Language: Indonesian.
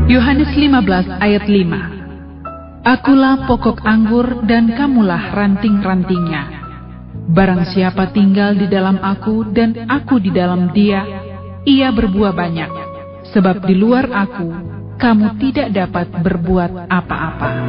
Yohanes 15 ayat 5. Akulah pokok anggur dan kamulah ranting-rantingnya. Barang siapa tinggal di dalam aku dan aku di dalam dia, ia berbuah banyak. Sebab di luar aku, kamu tidak dapat berbuat apa-apa.